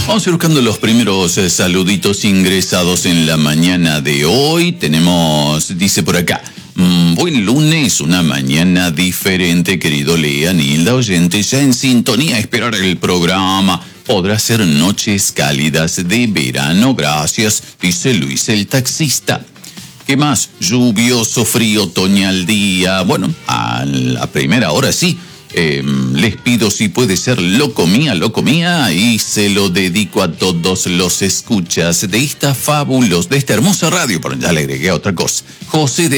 Vamos a ir buscando los primeros saluditos ingresados en la mañana de hoy. Tenemos, dice por acá, buen lunes, una mañana diferente, querido Lea, Nilda, oyente, ya en sintonía a esperar el programa. Podrá ser noches cálidas de verano, gracias, dice Luis el taxista. ¿Qué más? Lluvioso, frío, otoñal día. Bueno, a la primera hora sí. Les pido si puede ser loco mía, y se lo dedico a todos los escuchas de esta hermosa radio, pero ya le agregué otra cosa. José de